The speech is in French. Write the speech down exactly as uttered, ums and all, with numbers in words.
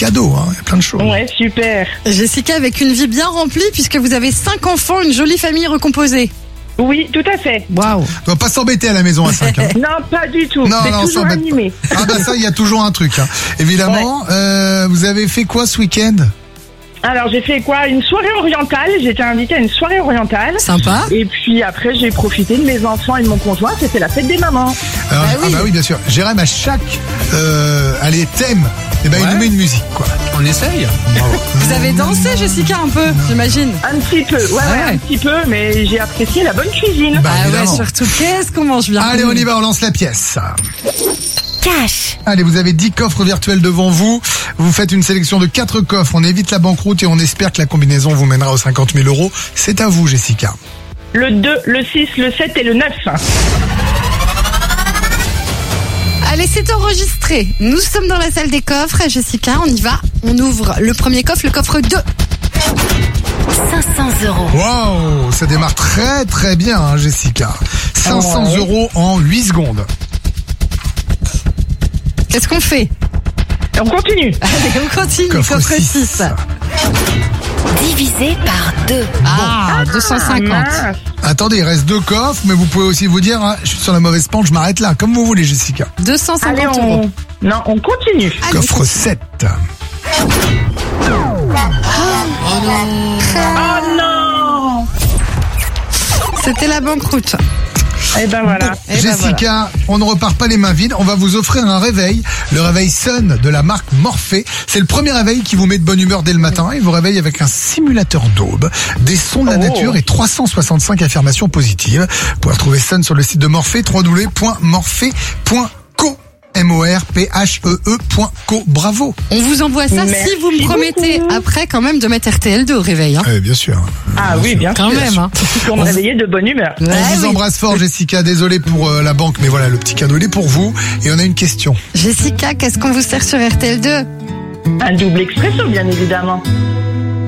cadeaux, hein. Il y a plein de choses. Ouais, super. Jessica, avec une vie bien remplie, puisque vous avez cinq enfants, une jolie famille recomposée. Oui, tout à fait. Waouh. On va pas s'embêter à la maison à cinq. Hein. Non, pas du tout. Non, C'est non, on toujours s'embête animé. pas. Ah bah ça, il y a toujours un truc. Hein. Évidemment, euh, vous avez fait quoi ce week-end? Alors, j'ai fait quoi? Une soirée orientale. J'étais invitée à une soirée orientale. Sympa. Et puis après, j'ai profité de mes enfants et de mon conjoint. C'était la fête des mamans. Alors, Bah oui. Ah bah oui, bien sûr. Jérém, à chaque euh, allez, thème, eh ben, il Ouais. nous met une musique, quoi. On essaye. Bravo. Vous avez dansé, Jessica, un peu, j'imagine. Un petit peu. Ouais, ouais, Ouais. un petit peu. Mais j'ai apprécié la bonne cuisine. Bah, Ah ouais, évidemment. surtout, qu'est-ce qu'on mange bien. Allez, on y va, on lance la pièce. Cash. Allez, vous avez dix coffres virtuels devant vous. Vous faites une sélection de quatre coffres. On évite la banqueroute et on espère que la combinaison vous mènera aux cinquante mille euros. C'est à vous, Jessica. Le deux, le six, le sept et le neuf. Allez, c'est enregistré. Nous sommes dans la salle des coffres. Jessica, on y va. On ouvre le premier coffre, le coffre deux. cinq cents euros. Waouh, ça démarre très très bien, hein, Jessica. cinq cents Ouais. euros en huit secondes. Qu'est-ce qu'on fait? On continue. Allez, on continue. Coffre Coffre six. six. Divisé par deux. Ah, deux cent cinquante. Mince. Attendez, il reste deux coffres, mais vous pouvez aussi vous dire, hein, je suis sur la mauvaise pente, je m'arrête là, comme vous voulez, Jessica. deux cent Allez, cinquante euros. on... Non, on continue. Allez, Coffre sept. Oh non. c'était la banqueroute. Eh ben voilà. Eh ben Jessica, on ne repart pas les mains vides, on va vous offrir un réveil, le réveil Sun de la marque Morphée. C'est le premier réveil qui vous met de bonne humeur dès le matin. Il vous réveille avec un simulateur d'aube, des sons de la Oh. nature et trois cent soixante-cinq affirmations positives. Vous pouvez retrouver Sun sur le site de Morphée, w w w point morphée point co. M O R P H E E point co. Bravo. On vous envoie ça Merci si vous me promettez beaucoup. après quand même de mettre R T L deux au réveil. Hein. Eh, bien sûr. Ah oui, bien Quand sûr. même. Hein. Pour me réveiller de bonne humeur. On Ouais, vous oui. embrasse fort, Jessica. Désolé pour euh, la banque, mais voilà, le petit cadeau, il est pour vous. Et on a une question. Jessica, qu'est-ce qu'on vous sert sur R T L deux? Un double expresso, bien évidemment.